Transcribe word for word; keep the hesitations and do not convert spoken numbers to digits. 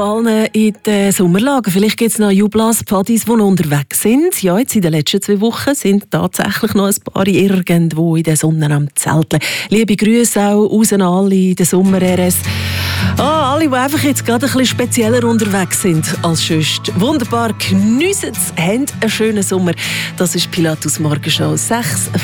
allen in den Sommerlagen. Vielleicht gibt es noch Jublas-Pfadis, die noch unterwegs sind. Ja, jetzt in den letzten zwei Wochen sind tatsächlich noch ein paar irgendwo in der Sonne am Zelteln. Liebe Grüße auch raus an alle in der Sommer-R S. Ah, alle, die einfach jetzt gerade ein bisschen spezieller unterwegs sind als sonst. Wunderbar, geniessen es, habt einen schönen Sommer. Das ist Pilatus Morgenshow sechs